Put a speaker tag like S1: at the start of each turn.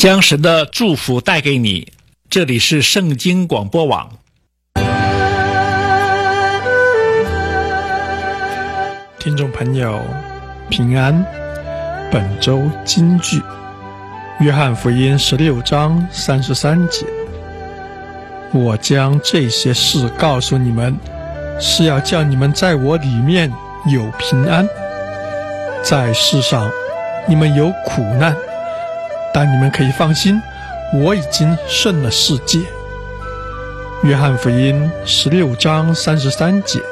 S1: 将神的祝福带给你。这里是圣经广播网。
S2: 听众朋友平安，本周金句，约翰福音16章33节，我将这些事告诉你们，是要叫你们在我里面有平安。在世上你们有苦难，但你们可以放心，我已经胜了世界。约翰福音16章33节。